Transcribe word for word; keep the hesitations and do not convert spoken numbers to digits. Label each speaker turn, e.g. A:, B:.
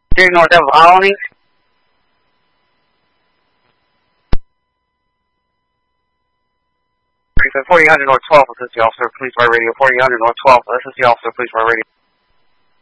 A: Two North of Colony. forty hundred North twelfth, this is the officer, police by radio. forty hundred North twelfth, this is the officer, police by radio.